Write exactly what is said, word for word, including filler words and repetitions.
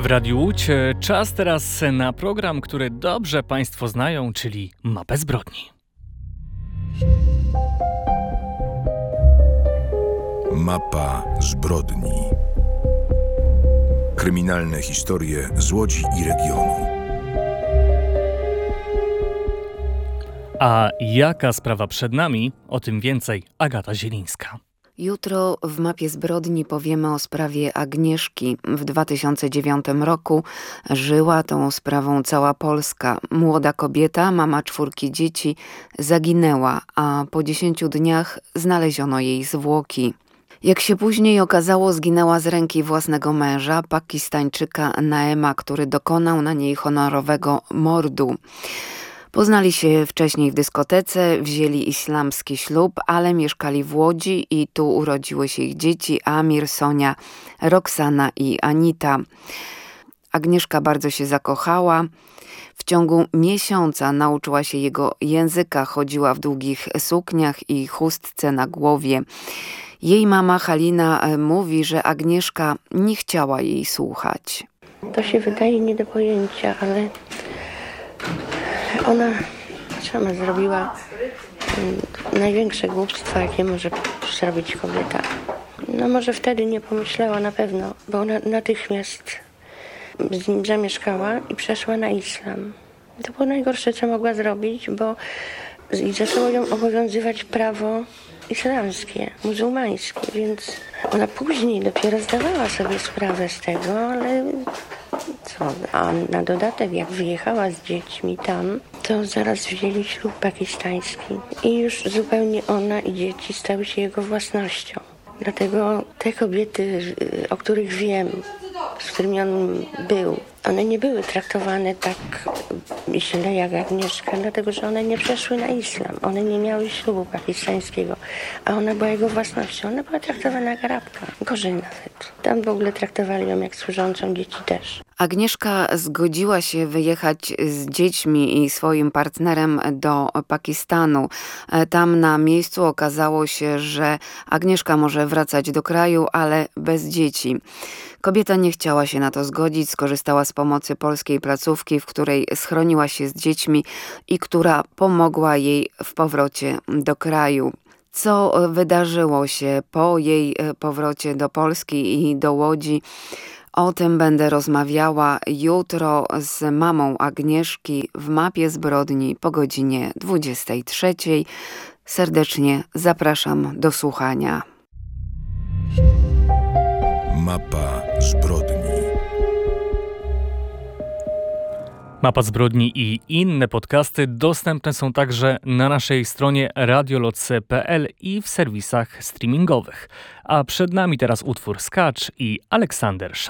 W Radiu Łódź czas teraz na program, który dobrze Państwo znają, czyli Mapę Zbrodni. Mapa Zbrodni. Kryminalne historie z Łodzi i regionu. A jaka sprawa przed nami? O tym więcej Agata Zielińska. Jutro w Mapie Zbrodni powiemy o sprawie Agnieszki. W dwa tysiące dziewiątym roku żyła tą sprawą cała Polska. Młoda kobieta, mama czwórki dzieci, zaginęła, a po dziesięciu dniach znaleziono jej zwłoki. Jak się później okazało, zginęła z ręki własnego męża, Pakistańczyka Naema, który dokonał na niej honorowego mordu. Poznali się wcześniej w dyskotece, wzięli islamski ślub, ale mieszkali w Łodzi i tu urodziły się ich dzieci Amir, Sonia, Roxana i Anita. Agnieszka bardzo się zakochała. W ciągu miesiąca nauczyła się jego języka, chodziła w długich sukniach i chustce na głowie. Jej mama Halina mówi, że Agnieszka nie chciała jej słuchać. To się wydaje nie do pojęcia, ale ona sama zrobiła największe głupstwa, jakie może zrobić kobieta. No może wtedy nie pomyślała na pewno, bo ona natychmiast z nim zamieszkała i przeszła na islam. To było najgorsze, co mogła zrobić, bo i zaczęło ją obowiązywać prawo islamskie, muzułmańskie, więc ona później dopiero zdawała sobie sprawę z tego, ale co, a na dodatek jak wyjechała z dziećmi tam, to zaraz wzięli ślub pakistański i już zupełnie ona i dzieci stały się jego własnością. Dlatego te kobiety, o których wiem, z którymi on był, one nie były traktowane tak źle jak Agnieszka, dlatego że one nie przeszły na islam. One nie miały ślubu pakistańskiego, a ona była jego własnością. Ona była traktowana jak Arabka, gorzej nawet. Tam w ogóle traktowali ją jak służącą, dzieci też. Agnieszka zgodziła się wyjechać z dziećmi i swoim partnerem do Pakistanu. Tam na miejscu okazało się, że Agnieszka może wracać do kraju, ale bez dzieci. Kobieta nie chciała się na to zgodzić, skorzystała z pomocy polskiej placówki, w której schroniła się z dziećmi i która pomogła jej w powrocie do kraju. Co wydarzyło się po jej powrocie do Polski i do Łodzi? O tym będę rozmawiała jutro z mamą Agnieszki w Mapie Zbrodni po godzinie dwudziestej trzeciej. Serdecznie zapraszam do słuchania. Mapa Zbrodni. Mapa Zbrodni i inne podcasty dostępne są także na naszej stronie radioloc kropka pe el i w serwisach streamingowych. A przed nami teraz utwór Skacz i Aleksander Szalek.